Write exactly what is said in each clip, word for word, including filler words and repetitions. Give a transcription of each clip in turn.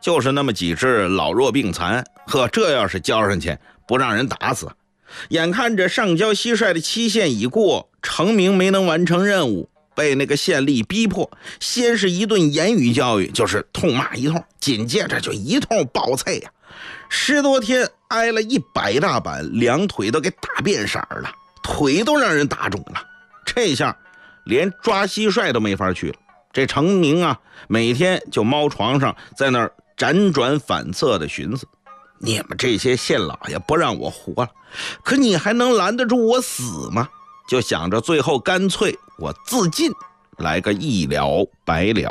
就是那么几只老弱病残，呵，这要是交上去，不让人打死。眼看着上交蟋蟀的期限已过，程明没能完成任务，被那个县吏逼迫，先是一顿言语教育，就是痛骂一通，紧接着就一通暴啐呀、啊，十多天挨了一百大板，两腿都给打变色了，腿都让人打肿了。这下连抓蟋蟀都没法去了。这程明啊，每天就猫床上在那儿辗转反侧的寻思，你们这些县老爷不让我活了，可你还能拦得住我死吗？就想着最后干脆我自尽，来个一了百了。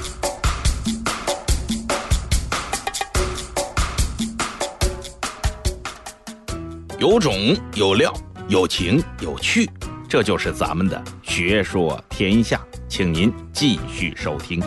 有种有料，有情有趣，这就是咱们的学说天下，请您继续收听。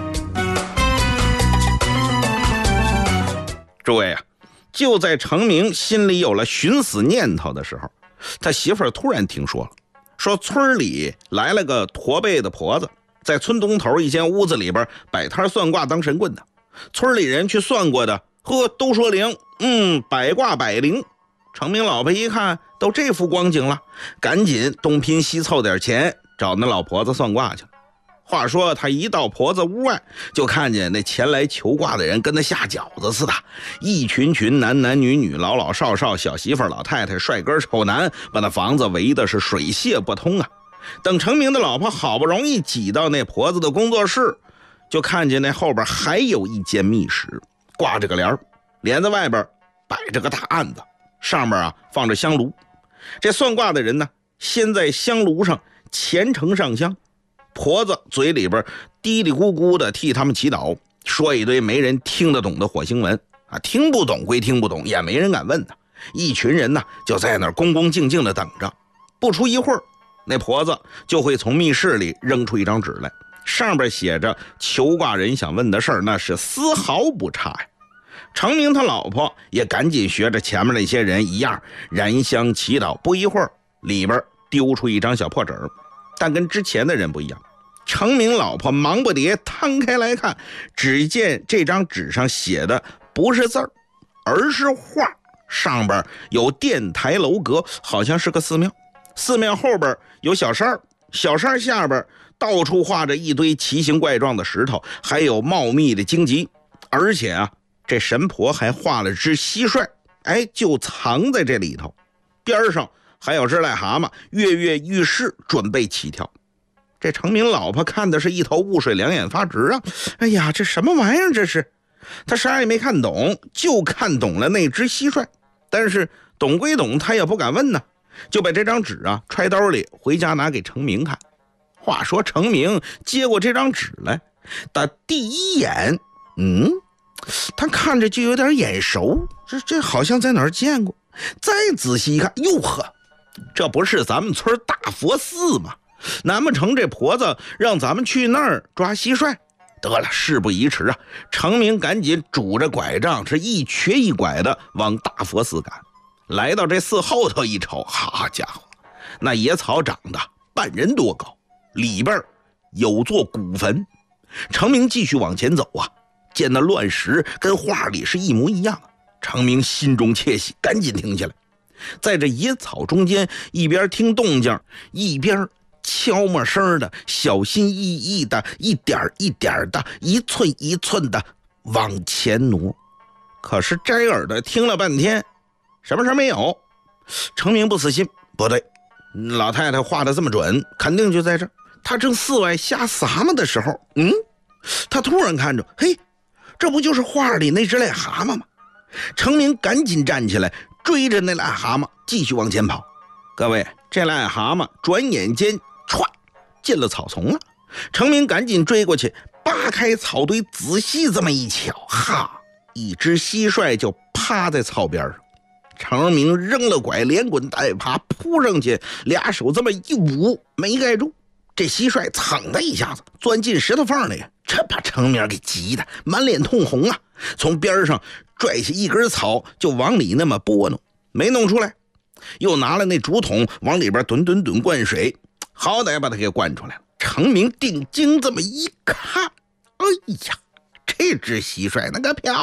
诸位啊，就在程明心里有了寻死念头的时候，他媳妇儿突然听说了，说村里来了个驼背的婆子，在村东头一间屋子里边摆摊算卦当神棍的。村里人去算过的，呵，都说灵，嗯，百卦百灵。程明老婆一看都这副光景了，赶紧东拼西凑点钱找那老婆子算卦去了。话说他一到婆子屋外，就看见那前来求卦的人跟那下饺子似的，一群群男男女女，老老少少，小媳妇老太太，帅哥丑男，把那房子围的是水泄不通啊。等程明的老婆好不容易挤到那婆子的工作室，就看见那后边还有一间密室，挂着个帘儿，帘子外边摆着个大案子，上面啊放着香炉。这算卦的人呢，先在香炉上虔诚上香，婆子嘴里边嘀嘀咕咕的替他们祈祷，说一堆没人听得懂的火星文啊，听不懂归听不懂，也没人敢问的。一群人呢就在那儿恭恭敬敬的等着。不出一会儿，那婆子就会从密室里扔出一张纸来，上边写着求卦人想问的事儿，那是丝毫不差呀。程明他老婆也赶紧学着前面那些人一样燃香祈祷，不一会儿里边丢出一张小破纸，但跟之前的人不一样。程明老婆忙不迭摊开来看，只见这张纸上写的不是字儿，而是画，上边有殿台楼阁，好像是个寺庙。寺庙后边有小山，小山下边到处画着一堆奇形怪状的石头，还有茂密的荆棘。而且啊，这神婆还画了只蟋蟀，哎，就藏在这里头。边上还有只癞蛤蟆跃跃欲试，准备起跳。这程明老婆看的是一头雾水，两眼发直啊！哎呀，这什么玩意儿这是？他啥也没看懂，就看懂了那只蟋蟀。但是懂归懂，他也不敢问呢，就把这张纸啊揣兜里，回家拿给程明看。话说程明接过这张纸来，但第一眼，嗯，他看着就有点眼熟，这这好像在哪儿见过。再仔细一看，哟呵，这不是咱们村大佛寺吗？难不成这婆子让咱们去那儿抓蟋蟀？得了，事不宜迟啊！程明赶紧拄着拐杖，是一瘸一拐的往大佛寺赶。来到这寺后头一瞅，好家伙，那野草长得半人多高，里边有座古坟。程明继续往前走啊，见那乱石跟画里是一模一样。程明心中窃喜，赶紧停下来，在这野草中间一边听动静，一边悄没声的，小心翼翼的，一点一点的，一寸一寸的往前挪。可是摘耳的听了半天，什么事没有。程明不死心，不对，老太太画的这么准，肯定就在这儿。他正寺外瞎撒么的时候，嗯，他突然看着，嘿，这不就是画里那只癞蛤蟆吗？程明赶紧站起来，追着那癞蛤蟆继续往前跑。各位，这癞蛤蟆转眼间歘进了草丛了。程明赶紧追过去，扒开草堆，仔细这么一瞧，哈，一只蟋蟀就趴在草边上。程明扔了拐，连滚带爬扑上去，俩手这么一捂，没盖住。这蟋蟀噌的一下子钻进石头缝里，这把程明给急的满脸通红啊！从边上拽下一根草就往里那么拨弄，没弄出来，又拿了那竹筒往里边吨吨吨灌水，好歹把它给灌出来了。程明定睛这么一看，哎呀，这只蟋蟀那个漂